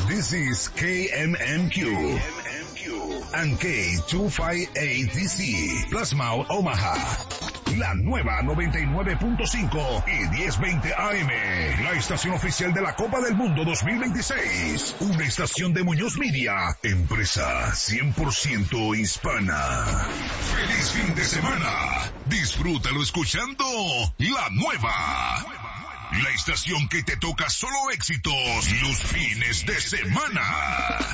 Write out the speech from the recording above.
This is KMMQ and K258DC, Plasmouth, Omaha. La nueva 99.5 y 1020 AM, la estación oficial de la Copa del Mundo 2026. Una estación de Muñoz Media, empresa 100% hispana. ¡Feliz fin de semana! Disfrútalo escuchando La Nueva. La estación que te toca solo éxitos los fines de semana.